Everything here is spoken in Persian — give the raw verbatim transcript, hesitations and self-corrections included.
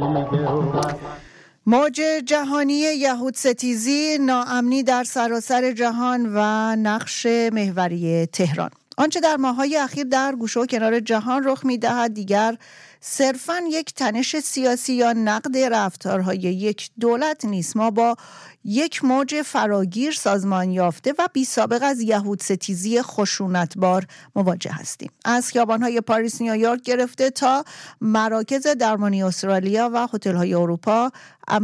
موج جهانی یهود ستیزی، ناامنی در سراسر جهان و نقش محوری تهران. آنچه در ماه‌های اخیر در گوشه و کنار جهان رخ می‌دهد دیگر صرفاً یک تنش سیاسی یا نقد رفتارهای یک دولت نیست. ما با یک موج فراگیر، سازمان یافته و بی سابقه از یهود ستیزی خشونتبار مواجه هستیم. از خیابان‌های پاریس، نیویورک گرفته تا مراکز درمانی استرالیا و هتل‌های اروپا،